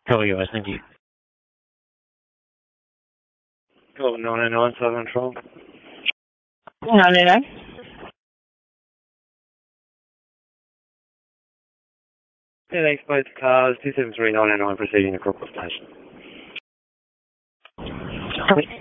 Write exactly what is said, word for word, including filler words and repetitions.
Cool, guys. Thank you. Cool, nine oh nine, Southern Control. nine oh nine. Yeah, thanks, both cars, two seven three nine oh nine proceeding to Crookwell Station. Copy.